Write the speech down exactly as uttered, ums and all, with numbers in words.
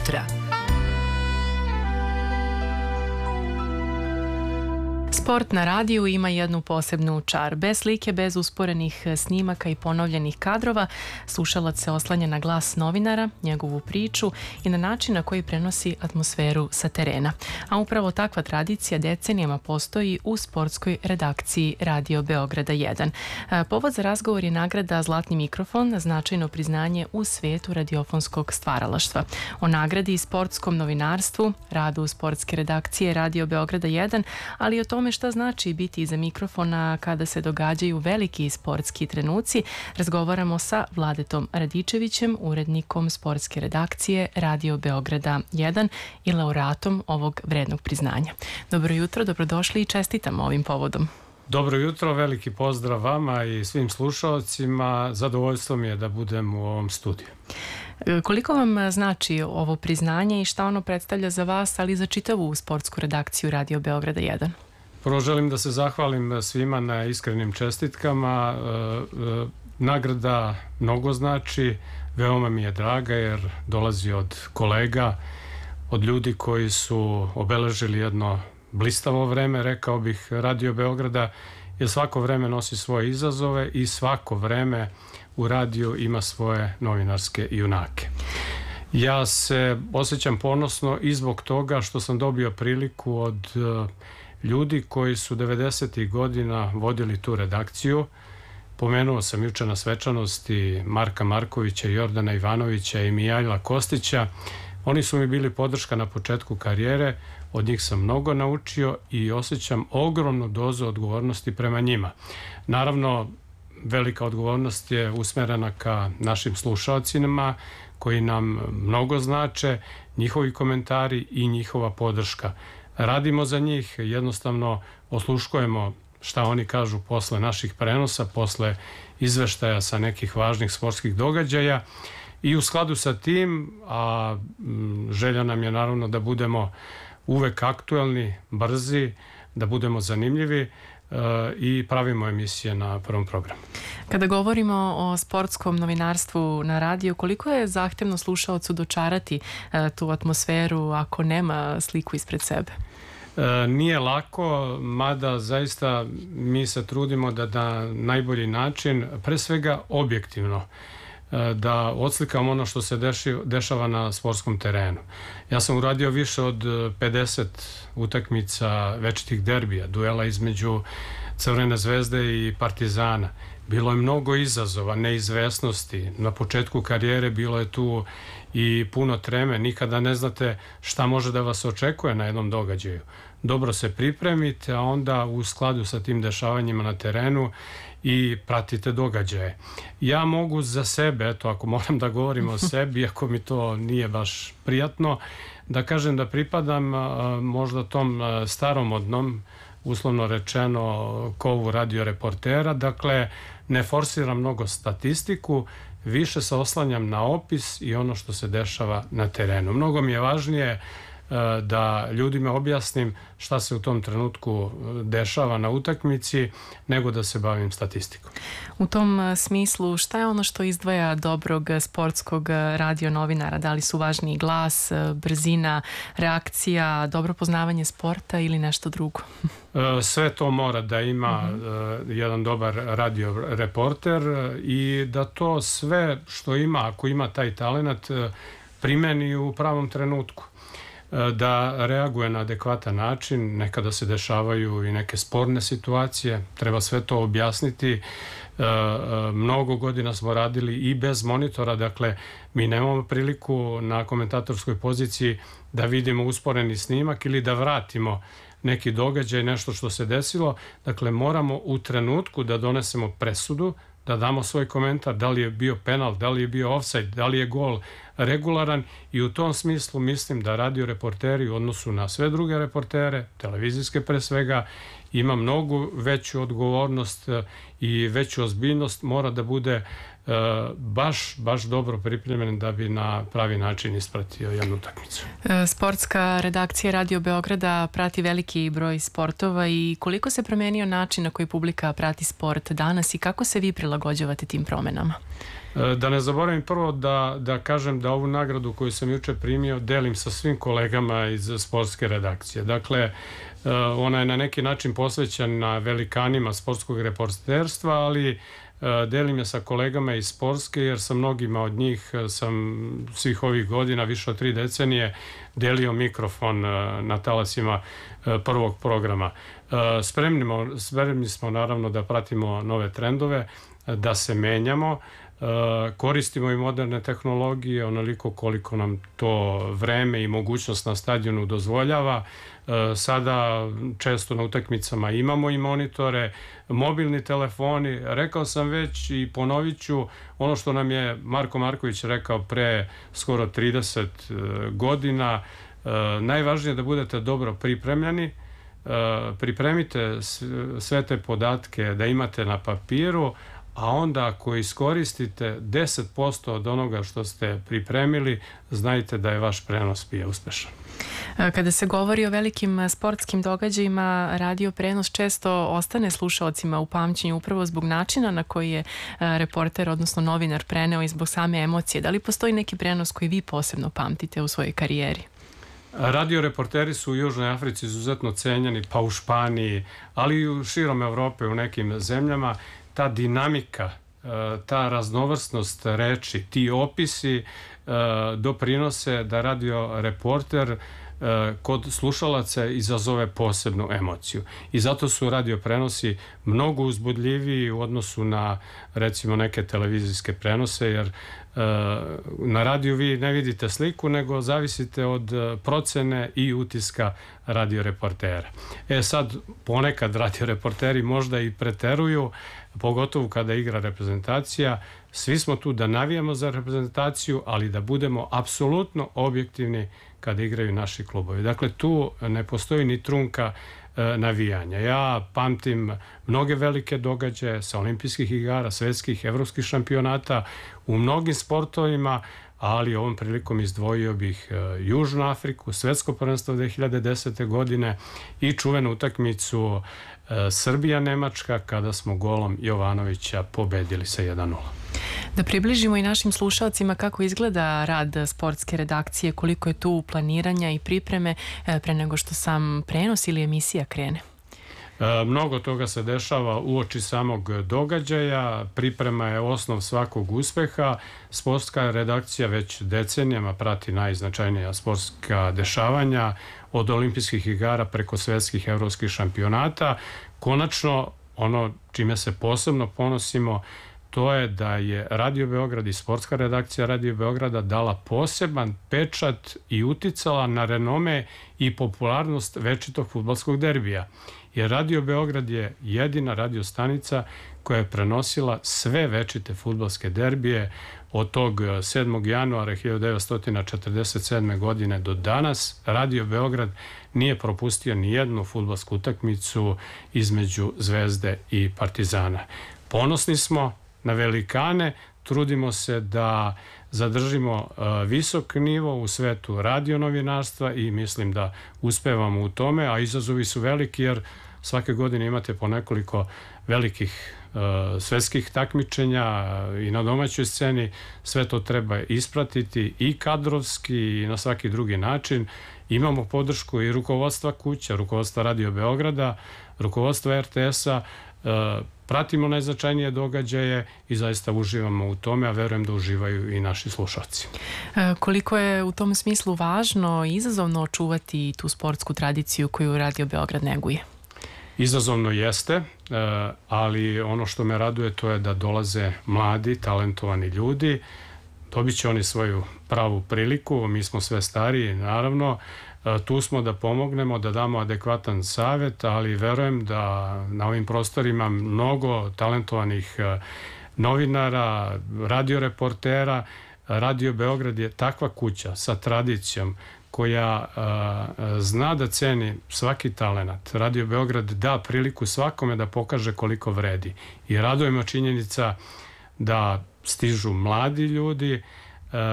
jutra. Sport na radiju ima jednu posebnu čar. Bez slike, bez usporenih snimaka i ponovljenih kadrova, slušalac se oslanja na glas novinara, njegovu priču i na način na koji prenosi atmosferu sa terena. A upravo takva tradicija decenijama postoji u sportskoj redakciji Radio Beograda jedan. Povod za razgovor je nagrada Zlatni mikrofon, značajno priznanje u svetu radiofonskog stvaralaštva. O nagradi i sportskom novinarstvu, radu sportske redakcije Radio Beograda jedan, ali i o tome šta znači biti iza mikrofona kada se događaju veliki sportski trenuci, razgovaramo sa Vladetom Radičevićem, urednikom sportske redakcije Radio Beograda jedan i laureatom ovog vrednog priznanja. Dobro jutro, dobrodošli i čestitam ovim povodom. Dobro jutro, veliki pozdrav vama i svim slušalcima. Zadovoljstvo mi je da budem u ovom studiju. Koliko vam znači ovo priznanje i šta ono predstavlja za vas, ali i za čitavu sportsku redakciju Radio Beograda jedan? Prvo želim da se zahvalim svima na iskrenim čestitkama. Nagrada mnogo znači, veoma mi je draga jer dolazi od kolega, od ljudi koji su obeležili jedno blistavo vreme, rekao bih, Radio Beograda, jer svako vreme nosi svoje izazove i svako vreme u radiju ima svoje novinarske junake. Ja se osjećam ponosno i zbog toga što sam dobio priliku od ljudi koji su devedesetih godina vodili tu redakciju. Pomenuo sam juče na svečanosti Marka Markovića, Jordana Ivanovića i Mijajla Kostića. Oni su mi bili podrška na početku karijere, od njih sam mnogo naučio i osjećam ogromnu dozu odgovornosti prema njima. Naravno, velika odgovornost je usmerena ka našim slušalcima koji nam mnogo znače, njihovi komentari i njihova podrška. Radimo za njih, jednostavno osluškujemo šta oni kažu posle naših prenosa, posle izveštaja sa nekih važnih sportskih događaja i u skladu sa tim, a želja nam je naravno da budemo uvek aktuelni, brzi, da budemo zanimljivi i pravimo emisije na prvom programu. Kada govorimo o sportskom novinarstvu na radiju, koliko je zahtevno slušaocu dočarati tu atmosferu ako nema sliku ispred sebe? E, nije lako, mada zaista mi se trudimo da na najbolji način, pre svega objektivno, da odslikam ono što se deši, dešava na sportskom terenu. Ja sam uradio više od pedeset utakmica večitih derbija, duela između Crvene zvezde i Partizana. Bilo je mnogo izazova, neizvesnosti. Na početku karijere bilo je tu i puno treme. Nikada ne znate šta može da vas očekuje na jednom događaju. Dobro se pripremite, a onda u skladu sa tim dešavanjima na terenu i pratite događaje. Ja mogu za sebe, eto, ako moram da govorim o sebi, ako mi to nije baš prijatno, da kažem da pripadam a, možda tom a, staromodnom, uslovno rečeno, kovu radioreportera. Dakle, ne forsiram mnogo statistiku, više se oslanjam na opis i ono što se dešava na terenu. Mnogo mi je važnije da ljudima objasnim šta se u tom trenutku dešava na utakmici, nego da se bavim statistikom. U tom smislu, šta je ono što izdvaja dobrog sportskog radio novinara? Da li su važniji glas, brzina, reakcija, dobro poznavanje sporta ili nešto drugo? Sve to mora da ima uh-huh. jedan dobar radio reporter i da to sve što ima, ako ima taj talenat, primeni u pravom trenutku. Da reaguje na adekvatan način, nekada se dešavaju i neke sporne situacije, treba sve to objasniti. Mnogo godina smo radili i bez monitora, dakle mi nemamo priliku na komentatorskoj poziciji da vidimo usporeni snimak ili da vratimo neki događaj, nešto što se desilo. Dakle, moramo u trenutku da donesemo presudu, da damo svoj komentar, da li je bio penal, da li je bio ofsajd, da li je gol regularan, i u tom smislu mislim da radio reporteri u odnosu na sve druge reportere, televizijske pre svega, ima mnogo veću odgovornost i veću ozbiljnost, mora da bude baš, baš dobro pripremljen da bi na pravi način ispratio jednu utakmicu. Sportska redakcija Radio Beograda prati veliki broj sportova i koliko se promenio način na koji publika prati sport danas i kako se vi prilagođavate tim promenama? Da ne zaboravim prvo da, da kažem da ovu nagradu koju sam juče primio delim sa svim kolegama iz sportske redakcije. Dakle, ona je na neki način posvećena velikanima sportskog reporterstva, ali delim je sa kolegama iz sportske jer sa mnogima od njih sam svih ovih godina, više od tri decenije, delio mikrofon na talasima prvog programa. Spremni, spremni smo naravno da pratimo nove trendove, da se menjamo, koristimo i moderne tehnologije onoliko koliko nam to vreme i mogućnost na stadionu dozvoljava. Sada često na utakmicama imamo i monitore, mobilni telefoni. Rekao sam već i ponovit ću ono što nam je Marko Marković rekao pre skoro trideset godina. Najvažnije je da budete dobro pripremljeni. Pripremite sve te podatke da imate na papiru, a onda ako iskoristite deset posto od onoga što ste pripremili, znajte da je vaš prenos bio uspešan. Kada se govori o velikim sportskim događajima, radio prenos često ostane slušaocima u pamćenju upravo zbog načina na koji je reporter, odnosno novinar, preneo i zbog same emocije. Da li postoji neki prenos koji vi posebno pamtite u svojoj karijeri? Radio reporteri su u Južnoj Africi izuzetno cenjeni, pa u Španiji, ali i u širom Evrope, u nekim zemljama. Ta dinamika, ta raznovrsnost reči, ti opisi doprinose da radio reporter kod slušalaca izazove posebnu emociju. I zato su radio prenosi mnogo uzbudljiviji u odnosu na recimo neke televizijske prenose, jer na radiju vi ne vidite sliku, nego zavisite od procene i utiska radioreportera. E sad, ponekad radioreporteri možda i preteruju, pogotovo kada igra reprezentacija. Svi smo tu da navijamo za reprezentaciju, ali da budemo apsolutno objektivni kada igraju naši klubovi. Dakle, tu ne postoji ni trunka e, navijanja. Ja pamtim mnoge velike događaje sa olimpijskih igara, svetskih, evropskih šampionata u mnogim sportovima, ali ovom prilikom izdvojio bih e, Južnu Afriku, svetsko prvenstvo dve hiljade desete godine i čuvenu utakmicu e, Srbija-Nemačka kada smo golom Jovanovića pobedili sa jedan nula. Da približimo i našim slušalcima kako izgleda rad sportske redakcije, koliko je tu planiranja i pripreme pre nego što sam prenos ili emisija krene. E, mnogo toga se dešava uoči samog događaja, priprema je osnov svakog uspeha. Sportska redakcija već decenijama prati najznačajnija sportska dešavanja od olimpijskih igara preko svetskih evropskih šampionata. Konačno, ono čime se posebno ponosimo, to je da je Radio Beograd i sportska redakcija Radio Beograda dala poseban pečat i uticala na renome i popularnost večitog fudbalskog derbija. Jer Radio Beograd je jedina radio stanica koja je prenosila sve večite fudbalske derbije od tog sedmog januara hiljadu devetsto četrdeset sedme. godine do danas. Radio Beograd nije propustio ni jednu fudbalsku utakmicu između Zvezde i Partizana. Ponosni smo na velikane, trudimo se da zadržimo uh, visok nivo u svetu radionovinarstva i mislim da uspevamo u tome, a izazovi su veliki jer svake godine imate po nekoliko velikih uh, svetskih takmičenja i na domaćoj sceni. Sve to treba ispratiti i kadrovski i na svaki drugi način. Imamo podršku i rukovodstva kuća, rukovodstva Radio Beograda, rukovodstva er te esa, uh, pratimo najznačajnije događaje i zaista uživamo u tome, a verujem da uživaju i naši slušalci. E, koliko je u tom smislu važno i izazovno očuvati tu sportsku tradiciju koju Radio Beograd neguje? Izazovno jeste, e, ali ono što me raduje to je da dolaze mladi, talentovani ljudi. Dobit će oni svoju pravu priliku, mi smo sve stariji, naravno. Tu smo da pomognemo, da damo adekvatan savjet, ali verujem da na ovim prostorima mnogo talentovanih novinara, radioreportera. Radio Beograd je takva kuća sa tradicijom koja a, zna da ceni svaki talenat. Radio Beograd da priliku svakome da pokaže koliko vredi. I raduje me činjenica da stižu mladi ljudi